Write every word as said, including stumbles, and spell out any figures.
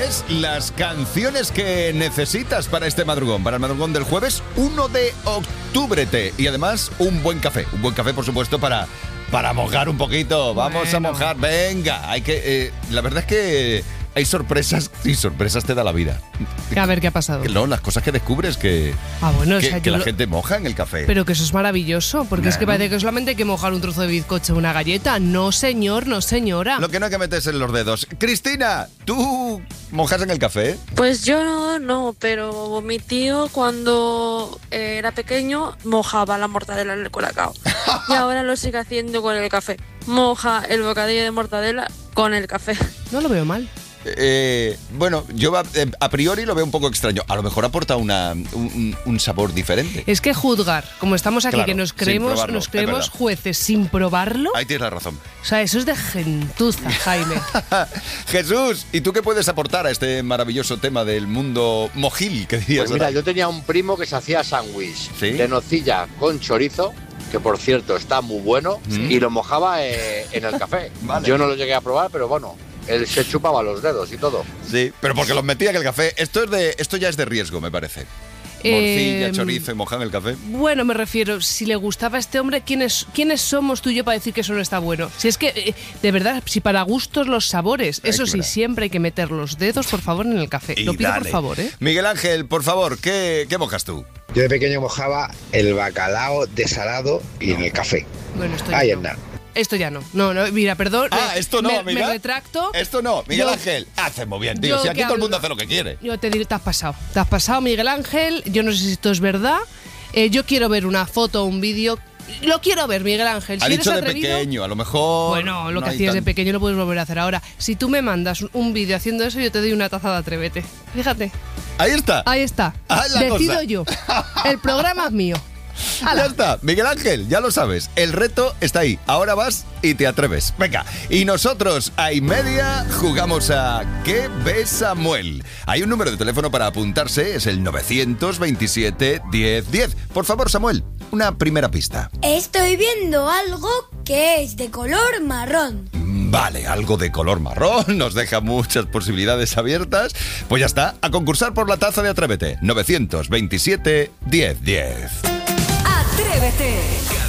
jueves, las canciones que necesitas para este madrugón, para el madrugón del jueves uno de octubre. Y además, un buen café. Un buen café, por supuesto, para, para mojar un poquito. Vamos bueno. a mojar, venga. Hay que, eh, la verdad es que hay sorpresas y sorpresas te da la vida. A ver, ¿qué ha pasado? No, las cosas que descubres que, ah, bueno, que, o sea, que la lo... gente moja en el café. Pero que eso es maravilloso, porque claro. es que parece que solamente hay que mojar un trozo de bizcocho o una galleta. No, señor, no, señora. Lo que no hay que meterse en los dedos. Cristina, ¿tú mojas en el café? Pues yo no, pero mi tío cuando era pequeño mojaba la mortadela en el colacao. Y ahora lo sigue haciendo con el café. Moja el bocadillo de mortadela con el café. No lo veo mal. Eh, bueno, yo a, a priori lo veo un poco extraño. A lo mejor aporta una, un, un sabor diferente. Es que juzgar, como estamos aquí, claro, que nos creemos, probarlo, nos creemos jueces sin probarlo. Ahí tienes la razón. O sea, eso es de gentuza, Jaime. Jesús, ¿y tú qué puedes aportar a este maravilloso tema del mundo mojil? ¿Qué dirías? Pues mira, yo tenía un primo que se hacía sándwich ¿Sí? de nocilla con chorizo, que por cierto está muy bueno, mm. y lo mojaba eh, en el café. Vale. Yo no lo llegué a probar, pero bueno, él se chupaba los dedos y todo. Sí, pero porque los metía en el café. Esto es de, esto ya es de riesgo, me parece. Morcilla, eh, chorizo y mojar en el café. Bueno, me refiero, si le gustaba a este hombre, ¿quiénes, ¿quiénes somos tú y yo para decir que eso no está bueno? Si es que, eh, de verdad, si para gustos los sabores, eso sí, siempre hay que meter los dedos, por favor, en el café. Y lo pido, dale. por favor, ¿eh? Miguel Ángel, por favor, ¿qué, qué mojas tú? Yo de pequeño mojaba el bacalao desalado y no. en el café. Bueno, esto Ahí no. anda. Esto ya no. No, no, mira, perdón. Ah, esto no, me, amiga. Me retracto. Esto no. Miguel yo, Ángel, hace muy bien, tío. Si aquí todo el mundo hace lo que quiere. Yo te digo, te has pasado. Te has pasado, Miguel Ángel. Yo no sé si esto es verdad. Eh, yo quiero ver una foto o un vídeo. Lo quiero ver, Miguel Ángel. Ha si dicho eres de atrevido, pequeño, a lo mejor. Bueno, lo no que hacías tan... de pequeño lo puedes volver a hacer ahora. Si tú me mandas un vídeo haciendo eso, yo te doy una taza de Atrévete. Fíjate. Ahí está. Ahí está. Ah, Decido cosa. yo. El programa es mío. ¡Hala! Ya está, Miguel Ángel, ya lo sabes. El reto está ahí. Ahora vas y te atreves. Venga, y nosotros a y media jugamos a ¿Qué ve Samuel? Hay un número de teléfono para apuntarse, es el nueve veintisiete, diez, diez. Por favor, Samuel, una primera pista. Estoy viendo algo que es de color marrón. Vale, algo de color marrón, nos deja muchas posibilidades abiertas. Pues ya está, a concursar por la taza de Atrévete. nueve veintisiete, diez, diez. Atrévete.